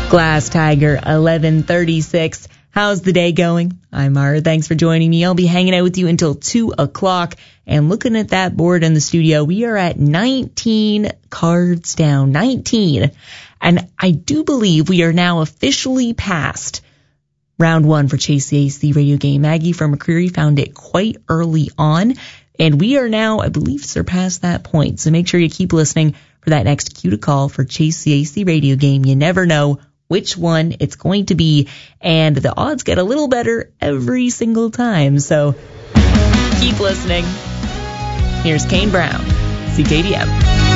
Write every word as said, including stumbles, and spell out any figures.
Glass Tiger, eleven thirty-six. How's the day going? I'm Mara. Thanks for joining me. I'll be hanging out with you until two o'clock. And looking at that board in the studio, we are at nineteen cards down. nineteen. And I do believe we are now officially past round one for Chase the Ace, the radio game. Maggie from McCreary found it quite early on. And we are now, I believe, surpassed that point. So make sure you keep listening for that next cue to call for Chase the Ace, the radio game. You never know which one it's going to be, and the odds get a little better every single time. So keep listening. Here's Kane Brown, C K D M.